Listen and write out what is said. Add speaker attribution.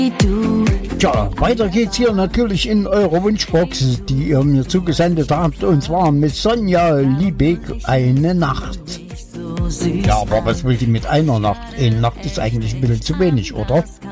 Speaker 1: Tja, weiter geht's hier natürlich in eurer Wunschbox, die ihr mir zugesendet habt, und zwar mit Sonja Liebeck, eine Nacht. Ja, aber was will die mit einer Nacht? Eine Nacht ist eigentlich ein bisschen zu wenig, oder?